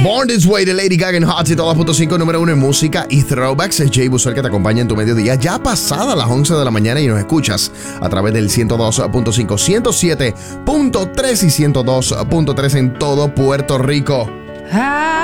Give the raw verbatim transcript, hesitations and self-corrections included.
Born This Way de Lady Gaga en Hot siete dos punto cinco, número uno en música y throwbacks. Es Jay Busel que te acompaña en tu mediodía, ya pasada las once de la mañana, y nos escuchas a través del ciento dos punto cinco, ciento siete punto tres y ciento dos punto tres en todo Puerto Rico. Ah.